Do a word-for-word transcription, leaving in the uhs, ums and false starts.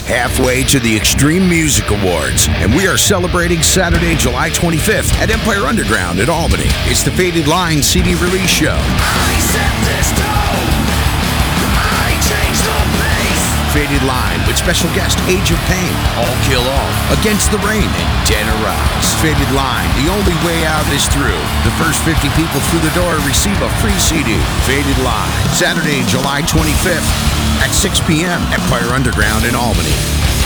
halfway to the Extreme Music Awards, and we are celebrating Saturday, July twenty-fifth at Empire Underground in Albany. It's the Faded Line C D release show. I set this tone. I changed the pace. Faded Line with special guest Age of Pain, All Kill All, Against the Rain, and Dead Arise. Faded Line, the only way out is through. The first fifty people through the door receive a free C D. Faded Line, Saturday, July twenty-fifth at six p.m. Empire Underground in Albany.